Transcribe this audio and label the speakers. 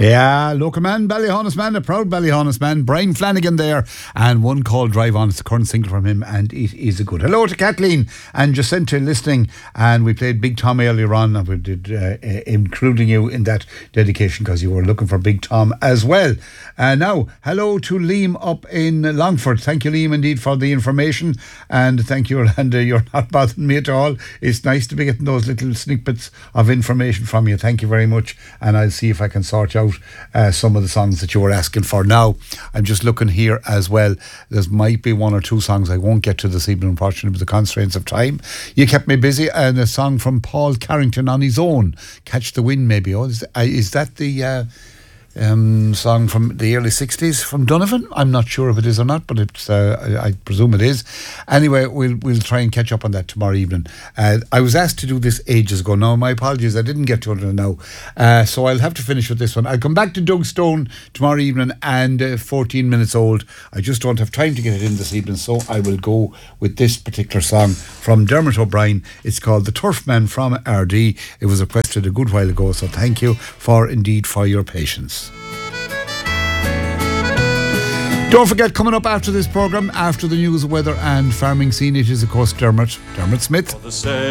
Speaker 1: Yeah, local man, Ballyhonest man, a proud Ballyhonest man, Brian Flanagan there, and one called Drive On. It's the current single from him, and it is a good. Hello to Kathleen and Jacinta listening, and we played Big Tom earlier on, and we did including you in that dedication because you were looking for Big Tom as well. Now, hello to Liam up in Longford. Thank you, Liam, indeed, for the information, and thank you, and you're not bothering me at all. It's nice to be getting those little snippets of information from you. Thank you very much, and I'll see if I can sort out some of the songs that you were asking for. Now, I'm just looking here as well. There might be one or two songs I won't get to this evening, unfortunately, with the constraints of time. You kept me busy, and a song from Paul Carrington on his own, Catch the Wind, maybe. Oh, is that the song from the early 60s from Donovan? I'm not sure if it is or not, but it's I presume it is. Anyway, we'll try and catch up on that tomorrow evening. I was asked to do this ages ago. Now, my apologies, I didn't get to it now, so I'll have to finish with this one. I'll come back to Doug Stone tomorrow evening, and 14 minutes old. I just don't have time to get it in this evening, so I will go with this particular song from Dermot O'Brien. It's called The Turf Man from RD. It was requested a good while ago, so thank you for your patience. Don't forget, coming up after this programme, after the news, weather and farming scene, it is of course Dermot Smith.